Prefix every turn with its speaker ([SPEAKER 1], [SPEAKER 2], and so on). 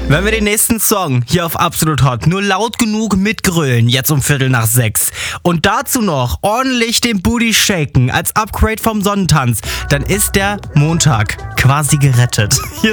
[SPEAKER 1] Wenn wir den nächsten Song hier auf Absolut Hot nur laut genug mitgrölen, jetzt um 5:45 und dazu noch ordentlich den Booty shaken als Upgrade vom Sonnentanz, dann ist der Montag quasi gerettet. Hier